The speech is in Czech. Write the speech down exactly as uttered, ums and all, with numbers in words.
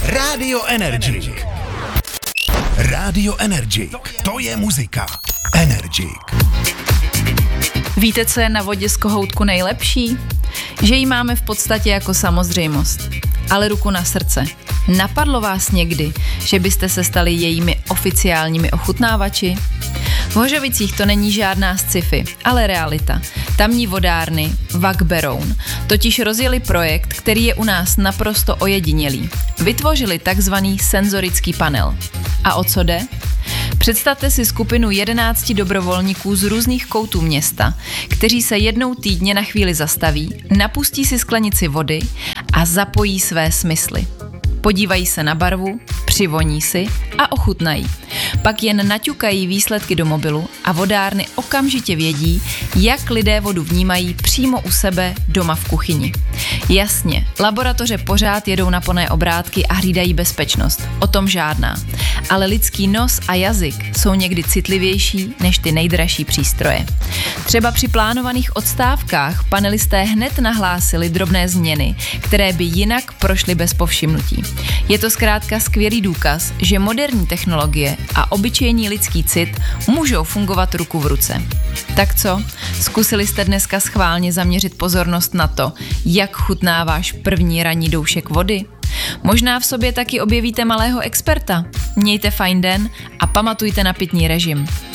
Rádio Energy. Rádio Energy. To je muzika. Energy. Víte, co je na vodě z kohoutku nejlepší? Že ji máme v podstatě jako samozřejmost. Ale ruku na srdce. Napadlo vás někdy, že byste se stali jejími oficiálními ochutnávači? V Hořovicích to není žádná sci-fi, ale realita. Tamní vodárny Vak Beroun totiž rozjeli projekt, který je u nás naprosto ojedinělý. Vytvořili takzvaný senzorický panel. A o co jde? Představte si skupinu jedenácti dobrovolníků z různých koutů města, kteří se jednou týdně na chvíli zastaví, napustí si sklenici vody a zapojí své smysly. Podívají se na barvu, přivoní si a ochutnají. Pak jen naťukají výsledky do mobilu a vodárny okamžitě vědí, jak lidé vodu vnímají přímo u sebe doma v kuchyni. Jasně, laboratoře pořád jedou na plné obrátky a hlídají bezpečnost. O tom žádná. Ale lidský nos a jazyk jsou někdy citlivější než ty nejdražší přístroje. Třeba při plánovaných odstávkách panelisté hned nahlásili drobné změny, které by jinak prošly bez povšimnutí. Je to zkrátka skvělý důkaz, že moderní technologie a obyčejný lidský cit můžou fungovat ruku v ruce. Tak co? Zkusili jste dneska schválně zaměřit pozornost na to, jak chutná váš první ranní doušek vody? Možná v sobě taky objevíte malého experta. Mějte fajn den a pamatujte na pitný režim.